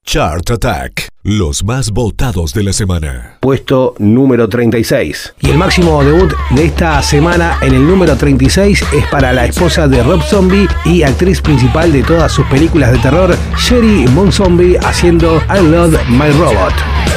Chart Attack, los más votados de la semana. Puesto número 36. Y el máximo debut de esta semana en el número 36 es para la esposa de Rob Zombie y actriz principal de todas sus películas de terror, Sheri Moon Zombie, haciendo I Love My Robot.